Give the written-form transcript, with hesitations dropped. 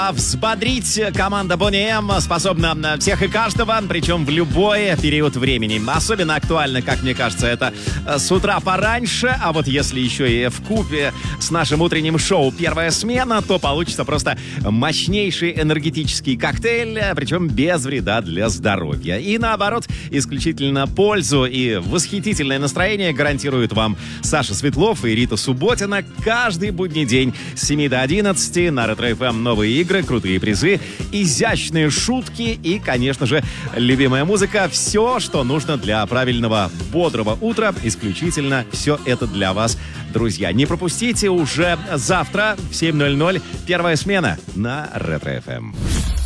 Взбодрить команда Boney M способна всех и каждого, причем в любой период времени. Особенно актуально, как мне кажется, это с утра пораньше, а вот если еще и вкупе с нашим утренним шоу «Первая смена», то получится просто мощнейший энергетический коктейль, причем без вреда для здоровья. И наоборот, исключительно пользу и восхитительное настроение гарантируют вам Саша Светлов и Рита Субботина каждый будний день с 7 до 11 на Ретро-ФМ. Новые игры, крутые призы, изящные шутки и, конечно же, любимая музыка. Все, что нужно для правильного, бодрого утра. Исключительно все это для вас, друзья. Не пропустите уже завтра в 7:00 первая смена на Ретро-ФМ.